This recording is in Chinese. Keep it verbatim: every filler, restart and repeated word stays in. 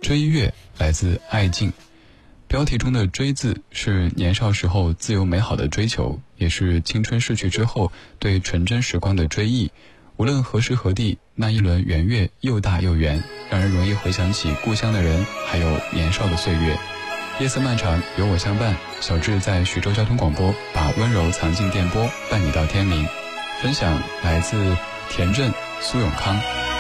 追月来自爱静，标题中的追字是年少时候自由美好的追求，也是青春逝去之后对纯真时光的追忆。无论何时何地，那一轮圆月又大又圆，让人容易回想起故乡的人，还有年少的岁月。夜色漫长，有我相伴。小智在徐州交通广播，把温柔藏进电波，伴你到天明。分享来自田震、苏永康。